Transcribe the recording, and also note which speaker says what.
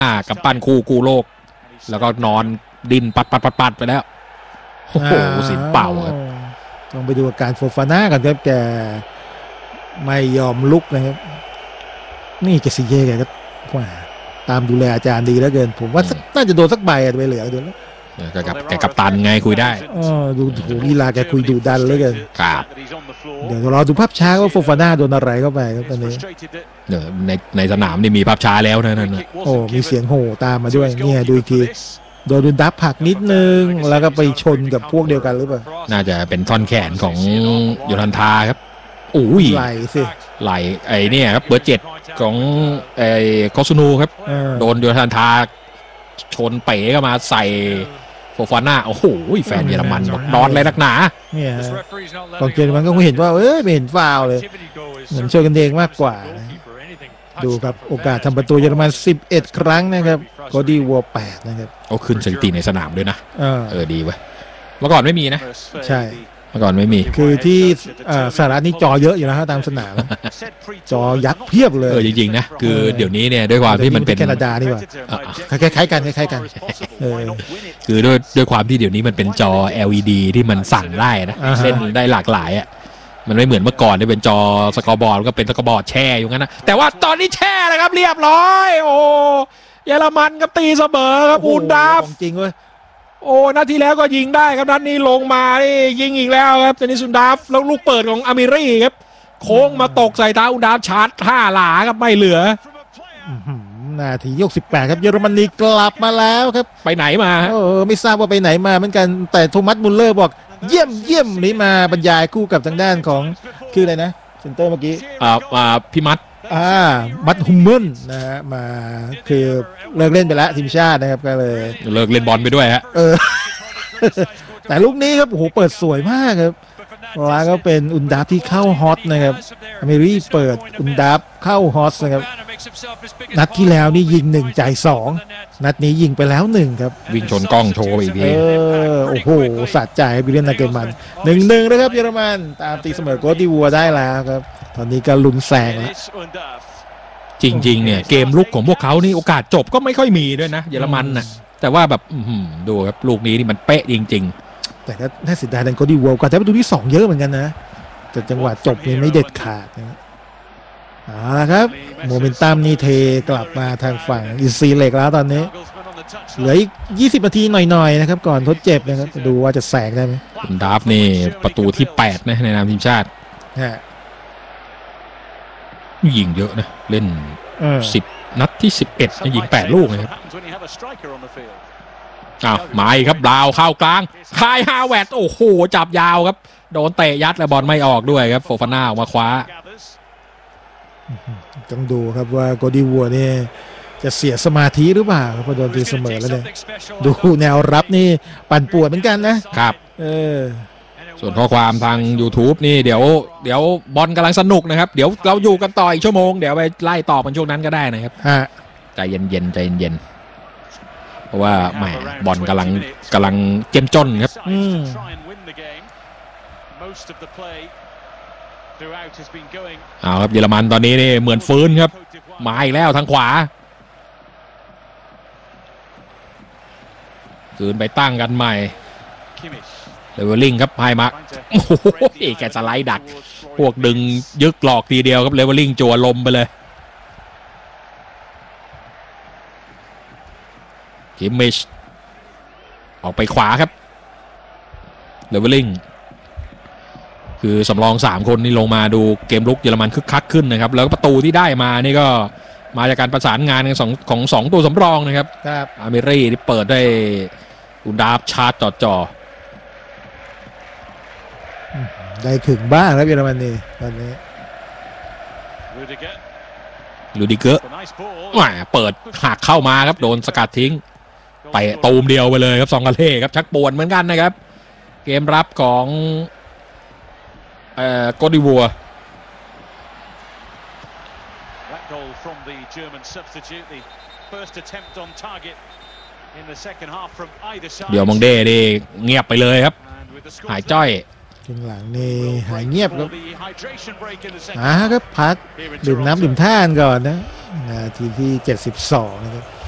Speaker 1: กับปั้นคู่กูโลกแล้วก็นอนดินปัดไปแล้วโอ้โหสินเป่าครับ
Speaker 2: ต้องไปดูอาการโฟฟาน่ากันครับแกไม่ยอมลุกนะครับนี่เจสซี่เย่แกก็ว่าตามดูแลอาจารย์ดีแล้วเกินผมว่าน่าจะโดนสักใบไปเหลือเดี๋ยวแล้ว
Speaker 1: แกกับตันไงคุยได้
Speaker 2: ดูถูลีลาแกคุยดูดันเลยกัน
Speaker 1: ครับ
Speaker 2: เดี๋ยวรอดูภาพช้าว่าโฟฟาน่าโดนอะไรเข้าไปครับตอนนี้
Speaker 1: ในสนามนี่มีภาพช้าแล้วนะนั่น
Speaker 2: โอ้มีเสียงโห่ตามมาด้วยเนี่ยดูอีกทีโดนดับผักนิดนึงแล้วก็ไปชนกับพวกเดียวกันหรือเปล่า
Speaker 1: น่าจะเป็นท่อนแขนของโยธันทาครับอุ้ย
Speaker 2: ไหลสิ
Speaker 1: ไหลไอ้นี่ครับเบอร์7ของไอ้โคซูนูครับโดนโยธันทาชนเป๋เข้ามาใส่โฟฟาน่าโอ้โหแฟนเยอรมันบอกนอนเลยนักหนา
Speaker 2: เนี่ยกองเชียร์มันก็เห็นว่าไม่เห็นฟาวเลยเหมือนช่วยกันเองมากกว่าดูครับโอกาสทำประตูเยอรมัน11 ครั้งนะครับก็ดีวัว8นะครับ
Speaker 1: เอาขึ้นสถิติในสนามด้วยนะดีเว้ยเมื่อก่อนไม่มีนะ
Speaker 2: ใช่
Speaker 1: เมื่อก่อนไม่มี
Speaker 2: คือที่สหรัฐนี่จอเยอะอยู่นะตามสนามจอยักษ์เพียบเลย
Speaker 1: จริงๆนะคือเดี๋ยวนี้เนี่ยด้วยความที่มันเป็น
Speaker 2: แคนาดานี่ว่าคล้ายๆกัน
Speaker 1: คือด้วยความที่เดี๋ยวนี้มันเป็นจอ LED ที่มันสั่งได้นะเล่นได้หลากหลายอ่ะมันไม่เหมือนเมื่อก่อนที่เป็นจอสกอร์บอร์ดก็เป็นสกอร์บอร์ดแช่อยู่งั้นนะแต่ว่าตอนนี้แช่เลยครับเรียบร้อยโอ้เยอรมันก็ตีเสมอครับอูนดาฟ
Speaker 2: จริงเว้ย
Speaker 1: โอ้นัดที่แล้วก็ยิงได้ครับนัดนี้ลงมานี่ยิงอีกแล้วครับเจนิสุนดาฟแล้วลูกเปิดของอามิรี่ครับโค้งมาตกใส่เท้าอูนดาฟชาร์จ5 หลาครับไม่เหลือ
Speaker 2: นาที18ครับเยอรมนีกลับมาแล้วครับ
Speaker 1: ไปไหนมา
Speaker 2: ไม่ทราบว่าไปไหนมาเหมือนกันแต่โทมัสมุลเลอร์บอกเยี่ยมนี้มาบรรยายคู่กับทางด้านของคืออะไรนะเซนเตอร์เมื่อกี้
Speaker 1: พี่
Speaker 2: มัดฮุมเมนนะฮะมาคือเลิกเล่นไปแล้วทีมชาตินะครับก็เลย
Speaker 1: เลิกเล่นบอลไปด้วยฮะ
Speaker 2: แต่ลูกนี้ครับโอ้โหเปิดสวยมากครับแล้วก็เป็นอุนดาฟที่เข้าฮอตนะครับอเมรี่เปิดอุนดาฟเข้าฮอตนะครับนัดที่แล้วนี่ยิง1จ่าย2นัดนี้ยิงไปแล้ว1ครับ
Speaker 1: วิ่งชนกล้องโชว์อีกที
Speaker 2: โอ้โหสะใจบิลเลนนาเกมัน1-1นะครับเยอรมันตามตีเสมอโกดิวัวได้แล้วครับตอนนี้ก็ลุ้นแซงแล้ว
Speaker 1: จริงๆเนี่ยเกมลุกของพวกเขานี่โอกาสจบก็ไม่ค่อยมีด้วยนะเยอรมันน่ะแต่ว่าแบบดูครับลูกนี้นี่มันเป๊ะจริงๆ
Speaker 2: แต่ก็น่าเสียดายดันโกดิวัวกว่าแต่ประตูที่2เยอะเหมือนกันนะแต่จังหวะจบนี่ไม่เด็ดขาดนะครับโมเมนตัมนี่เทกลับมาทางฝั่งอินซีเล็กแล้วตอนนี้เหลืออีก20 นาทีหน่อยๆนะครับก่อนทดเจ็บนะครับดูว่าจะแสงได้ไหม
Speaker 1: คุณดาฟนี่ประตูที่8นะในนามทีมชาติยิงเยอะนะเล่น10 นัดที่11ยิง8 ลูกนะครับมาอีกครับบราวเข้ากลางคายฮาแวร์โอ้โหจับยาวครับโดนเตะยัดและบอลไม่ออกด้วยครับโฟฟาน่าออกมาคว้า
Speaker 2: ต้องดูครับว่าโกดิวัวเนี่ยจะเสียสมาธิหรือเปล่าพอโดนตีเสมอแล้วเนี่ยดูแนวรับนี่ปั่นป่วนเหมือนกัน
Speaker 1: นะครับส่วนข้อความทาง YouTube นี่เดี๋ยวบอลกำลังสนุกนะครับเดี๋ยวเราอยู่กันต่ออีกชั่วโมงเดี๋ยวไปไล่ต่อกันช่วงนั้นก็ได้นะครับใจเย็นเพราะว่าแหมบอลกำลังเจ้มจ้นครับเอาครับเยอรมันตอนนี้นี่เหมือนฟื้นครับมาอีกแล้วทางขวาคืนไปตั้งกันใหม่เลเวลลิ่งครับไฮมาโอ้โหแกสไลด์ดักพวกดึงยึกหลอกทีเดียวครับเลเวลลิ่งจั่วลมไปเลยคิมมิชออกไปขวาครับเลเวลลิ่งคือสำรอง3 คนนี่ลงมาดูเกมลุกเยอรมันคึกคักขึ้นนะครับแล้วประตูที่ได้มานี่ก็มาจากการประสานงานของ2 ตัวสำรองนะครับอามิรี่ที่เปิดได้อุนดาฟชาร์จจ่อ
Speaker 2: ได้ถึงบ้างครับเยอรมนีตอนนี้
Speaker 1: ลูดิเกอร์เปิดหักเข้ามาครับโดนสกัดทิ้งไปตูมเดียวไปเลยครับ2 กระเล่ครับชักปวดเหมือนกันนะครับเกมรับของโกดิวัวเดี๋ยวมองเด้นี่เงียบไปเลยครับหายจ้อย
Speaker 2: ข้างหลังนี่หายเงียบครับครับพักดื่มน้ำดื่มท่าก่อนนะนาทีที่72นะครับ